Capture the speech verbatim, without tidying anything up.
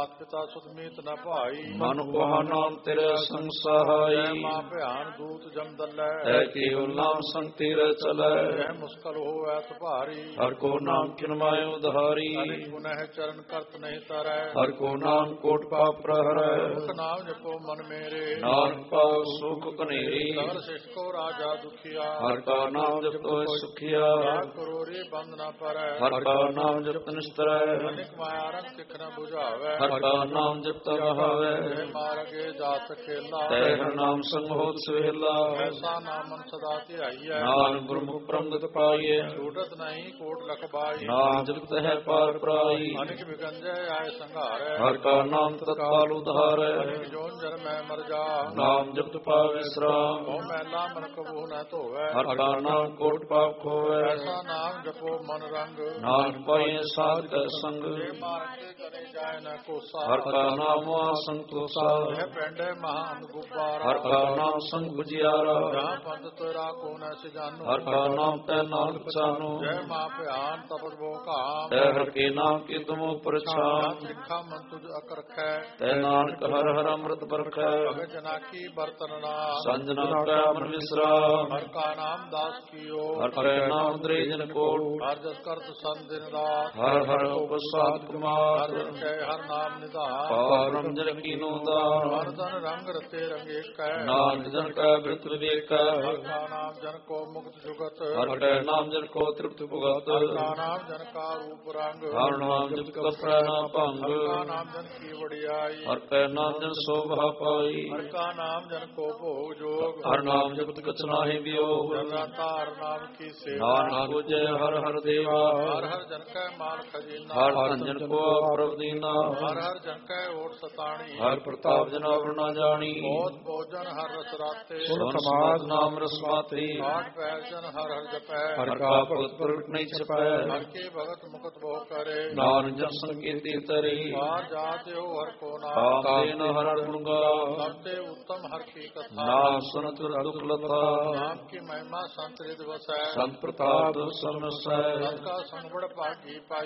ਮਾਤ ਪਿਤਾ ਸੁਤ ਮੀਤ ਨ ਭਾਈ। ਮਨ ਉਹਾ ਨਾਮ ਤੇਰੇ ਸੰਗ ਸਹਾਈ। ਜੈ ਮਾਂ ਭਿਆਨ ਦੂਤ ਜਮ ਦਲੈ। ਐ ਕੇਵਲ ਨਾਮ ਸੰਗ ਤੇਰੇ ਚਲੈ। ਜੈ ਮੁਸਕਲ ਹੋਵੈ ਤੁਭਾਰੀ। ਹਰ ਕੋ ਨਾਮ ਕਿਨ ਮਾਇ ਉਧਾਰੀ। ਅਨਿਕ ਗੁਨਹ ਚਰਨ ਕਰਤ ਨਹੀਂ ਤਰੈ। ਹਰ ਕੋ ਨਾਮ ਕੋਟ ਪਾਪ ਪ੍ਰਹਰੈ। ਮੁਖ ਨਾਮ ਜਪੋ ਮਨ ਮੇਰੇ। ਨਾਨਕ ਪਾਵ ਸੁਖ ਕਨੇਰੀ। ਸਗਲ ਸਿਸ਼ਟ ਕੋ ਰਾਜਾ ਦੁਖੀਆ। ਹਰ ਕਾ ਨਾਮ ਜਪੋ ਸੁਖੀਆ। ਰਾਗ ਕਰੋ ਰੇ ਬੰਦ ਨ ਪਰੈ। ਹਰ ਕਾ ਨਾਮ ਜਪਤ ਨਿਸਤਰੈ। ਅਨਿਕ ਮਾਇਆ ਰੰਗ ਸਿਖ ਨ ਬੁਝਾਵੈ। ਹਰ ਕਾ ਨਾਮ ਜਪਤ ਰਹਾਵੈ। ਜੈ ਮਾਰਗੇ ਜਾਤ ਖੇਲਾ। ਤੈ ਹਰ ਨਾਮ ਸੰਗ ਹੋਤ ਸੁਹੇਲਾ। ਐਸਾ ਨਾਮਨ ਸਦਾ ਧਿਆਈਐ। ਨਾਨਕ ਗੁਰਮੁਖ ਪ੍ਰਮਦਿਤ ਪਾਈਐ। ਛੂਟਤ ਨਹੀਂ ਕੋਟ ਲਖ ਬਾਈ। ਨਾਮ ਜਪਤ ਹੈ ਪਾਰ ਪ੍ਰਾਈ। ਅਨਿਕ ਵਿਗੰਜੈ ਆਏ ਸੰਘਾਰੈ। ਹਰ ਕਾ ਨਾਮ ਤਤਕਾਲ ਉਧਾਰੈ। ਅਨਿਕ ਜੋਨ ਜਨਮੈ ਮਰ ਜਾ। ਨਾਮ ਜਪਤ ਪਾਵੈ ਵਿਸਰਾਮ। ਕਉ ਮੈਲਾ ਮਨ ਕਬੂ ਨ ਧੋਵੈ। ਹਰ ਕਾ ਨਾਮ ਕੋਟ ਪਾਪ ਖੋਵੈ। ਐਸਾ ਨਾਮ ਜਪੋ ਮਨ ਰੰਗ। ਨਾਨਕ ਪਾਈਐ ਸਾਧ ਕੈ ਸੰਗ। ਜੇ ਮਾਰ ਕੇ ਕਰੇ ਜਾਏ ਨ ਕੋਸਾ। ਹਰ ਕਾ ਨਾਮ ਆ ਸੰਤੋષਾ। ਇਹ ਪੈਂਡੇ ਮਹਾਨ ਗੁਬਾਰਾ। ਹਰ ਕਾ ਨਾਮ ਸੰਗ ਬੁਝਿਆਰਾ। ਜਹਾਂ ਪੰਥ ਤੇਰਾ ਕੋ ਨ ਸਿਜਾਨੂ। ਹਰ ਕਾ ਨਾਮ ਤੈ ਨਾਨਕ ਪਛਾਨੋ। ਜੈ ਮਾਂ ਭਿਆਨ ਤਪਤ ਬੋ ਕਾਮ। ਤੈ ਹਰ ਕੇ ਨਾਮ ਕੀ ਤੁਮੋ ਪਰਛਾਨ। ਸਿੱਖਾ ਮਨ ਤੁਝ ਅਕ ਰਖੈ। ਤੈ ਨਾਨਕ ਹਰ ਹਰ ਅੰਮ੍ਰਿਤ ਬਰਖੈ। ਭਗਤ ਜਨਾ ਕੀ ਬਰਤਨ ਨਾ। ਸੰਜਨਾ ਕੈ ਮਨ ਵਿਸਰਾਮ। ਹਰ ਕਾ ਨਾਮ ਦਾਸ ਕੀਓ। ਹਰ ਕੈ ਨਾਮ ਦਰੇ ਜਨ ਕੋਟ। ਹਰ ਜਸ ਕਰਤ ਸੰਤ ਦਿਨ ਰਾਤ। ਹਰ ਹਰ ਉਪਸਾਦ ਕੁਮਾਰ। ਹਰ ਜਨ ਕੈ ਹਰ ਨਾਮ ਨਿਧਾਨ। ਪਾਰ ਬ੍ਰਹਮ ਜਨ ਕੀਨੋ ਦਾਨ। ਹਰ ਤਨ ਰੰਗ ਰਤੇ ਰੰਗੇ ਕੈ। ਨਾਨਕ ਜਨ ਕੈ ਬਿਰਤ ਵਿਵੇਕੈ। ਹਰ ਕਾ ਨਾਮ ਜਨ ਕੋ ਮੁਕਤ ਜੁਗਤ। ਹਰ ਕੈ ਨਾਮ ਜਨ ਕੋ ਤ੍ਰਿਪਤ ਭੁਗਤ। ਹਰ ਕਾ ਨਾਮ ਜਨ ਕਾ ਰੂਪ ਰੰਗ। ਹਰ ਨਾਮ ਜਪ ਕਪਰੈ ਨਾ ਭੰਗ। ਹਰ ਕਾ ਨਾਮ ਜਨ ਕੀ ਵਡਿਆਈ। ਹਰ ਕੈ ਨਾਮ ਜਨ ਸੋਭਾ ਪਾਈ। ਹਰ ਕਾ ਨਾਮ ਜਨ ਕੋ ਭੋਗ ਜੋਗ। ਹਰ ਨਾਮ ਜਪਤ ਕਛ ਨਾਹਿ ਵਿਯੋਗ। ਜਗਾ ਧਾਰ ਨਾਮ ਕੀ ਸੇਵਾ। ਨਾਨਕ ਜੈ ਹਰ ਹਰ ਦੇਵਾ। ਹਰ ਹਰ ਜਨ ਕੈ ਮਾਲ ਖਜ਼ੀਨਾ। ਹਰ ਧੰਜਨ ਕੋ ਪ੍ਰਭ ਦੀਨਾ। ਹਰ ਹਰ ਜਨ ਕੈ ਓਟ ਸਤਾਣੀ। ਹਰ ਪ੍ਰਤਾਪ ਜਨ ਅਵਰ ਨਾ ਜਾਣੀ। ਬਹੁਤ ਭੋਜਨ ਹਰ ਰਸ ਰਾਤੇ। ਸੁਨ ਸਮਾਦ ਨਾਮ ਰਸਮਾਤੀ। ਆਠ ਪੈਰ ਜਨ ਹਰ ਹਰ ਜਪੈ। ਹਰ ਕਾ ਭਗਤ ਪ੍ਰਗਟ ਨਹੀਂ ਛਪੈ। ਹਰ ਕੇ ਭਗਤ ਮੁਕਤ ਬਹੁ ਕਰੇ। ਨਾਨਕ ਜਨ ਸੰਕੀਰਤੀ ਤਰੀ। ਬਾਹਰ ਜਾਤੇ ਹੋ ਹਰ ਕੋ ਨਾਮ। ਆਪ ਦੇਨ ਹਰ ਹਰ ਗੁਣ ਗਾ। ਸਭ ਤੇ ਉੱਤਮ ਹਰ ਕੀ ਕਥਾ। ਨਾਮ ਸੁਨ ਤੁਰ ਦੁਖ ਲਥਾ। ਨਾਮ ਕੀ ਮਹਿਮਾ ਸੰਤ ਰਿਦ ਵਸੈ। ਸੰਤ ਪ੍ਰਤਾਪ ਸਮਸੈ। ਸਤ ਕਾ ਸੰਗ ਬੜ ਭਾਗੀ ਪਾਈ।